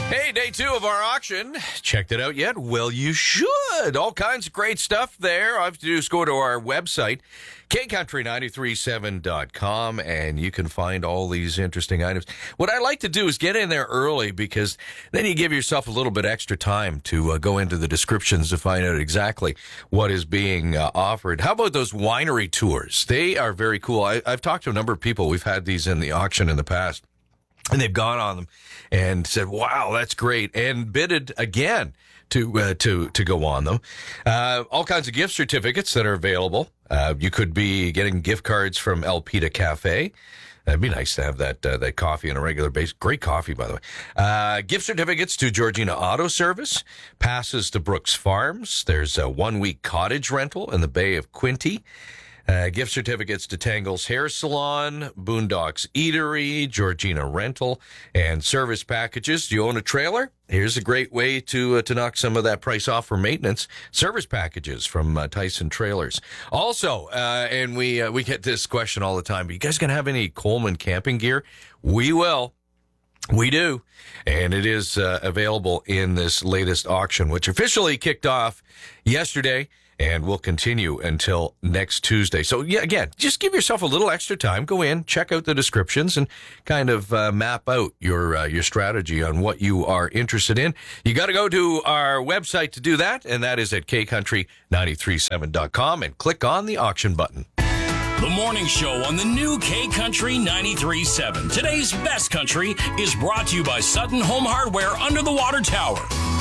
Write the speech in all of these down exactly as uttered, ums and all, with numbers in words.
Hey, day two of our auction. Checked it out yet? Well, you should. All kinds of great stuff there. All you have to do is go to our website, K Country nine three seven dot com, and you can find all these interesting items. What I like to do is get in there early, because then you give yourself a little bit extra time to uh, go into the descriptions to find out exactly what is being uh, offered. How about those winery tours? They are very cool. I, I've talked to a number of people. We've had these in the auction in the past. And they've gone on them and said, wow, that's great, and bidded again to uh, to to go on them. Uh, all kinds of gift certificates that are available. Uh, you could be getting gift cards from El Pita Cafe. That'd be nice to have that uh, that coffee on a regular basis. Great coffee, by the way. Uh, gift certificates to Georgina Auto Service. Passes to Brooks Farms. There's a one-week cottage rental in the Bay of Quinte. Uh, gift certificates to Tangle's Hair Salon, Boondocks Eatery, Georgina Rental, and service packages. Do you own a trailer? Here's a great way to uh, to knock some of that price off for maintenance. Service packages from uh, Tyson Trailers. Also, uh, and we uh, we get this question all the time, but you guys gonna have any Coleman camping gear? We will. We do, and it is uh, available in this latest auction, which officially kicked off yesterday and will continue until next Tuesday. So, yeah, again, just give yourself a little extra time. Go in, check out the descriptions, and kind of uh, map out your uh, your strategy on what you are interested in. You got to go to our website to do that, and that is at K Country nine three seven dot com, and click on the auction button. The morning show on the new K Country nine three seven. Today's best country is brought to you by Sutton Home Hardware under the water tower.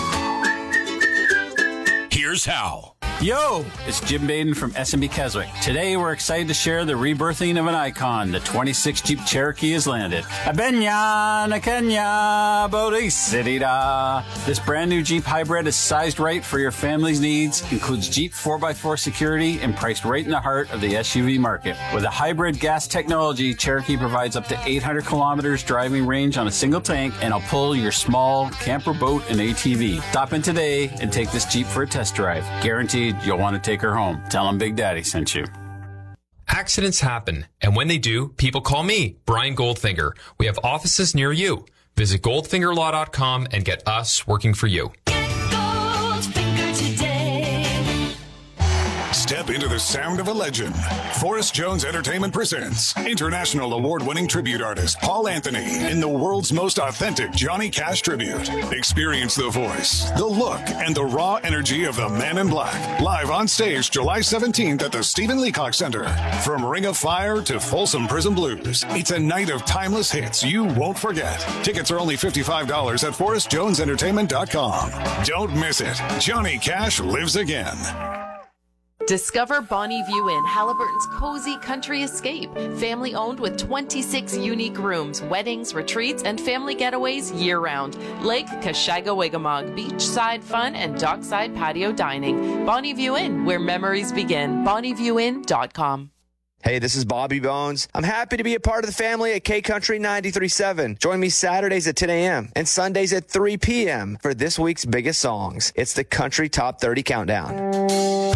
Here's how. Yo, it's Jim Baden from S and B Keswick. Today we're excited to share the rebirthing of an icon. The twenty-six Jeep Cherokee has landed. Abenya, Nakenya, Bodhisattva. This brand new Jeep hybrid is sized right for your family's needs, includes Jeep four by four security, and priced right in the heart of the S U V market. With a hybrid gas technology, Cherokee provides up to eight hundred kilometers driving range on a single tank, and will pull your small camper, boat, and A T V. Stop in today and take this Jeep for a test drive. Guaranteed you'll want to take her home. Tell them Big Daddy sent you. Accidents happen, and when they do, people call me, Brian Goldfinger. We have offices near you. Visit goldfinger law dot com and get us working for you. Get Goldfinger today. Step into the sound of a legend. Forrest Jones Entertainment presents international award-winning tribute artist Paul Anthony in the world's most authentic Johnny Cash tribute. Experience the voice, the look, and the raw energy of the Man in Black. Live on stage July seventeenth at the Stephen Leacock Center. From Ring of Fire to Folsom Prison Blues, it's a night of timeless hits you won't forget. Tickets are only fifty-five dollars at forrest jones entertainment dot com. Don't miss it. Johnny Cash lives again. Discover Bonnie View Inn, Halliburton's cozy country escape. Family owned with twenty-six unique rooms, weddings, retreats, and family getaways year-round. Lake Kashaga-Wigamog, beachside fun, and dockside patio dining. Bonnie View Inn, where memories begin. bonnie view inn dot com. Hey, this is Bobby Bones. I'm happy to be a part of the family at K Country nine three seven. Join me Saturdays at ten a.m. and Sundays at three p.m. for this week's biggest songs. It's the Country Top thirty Countdown.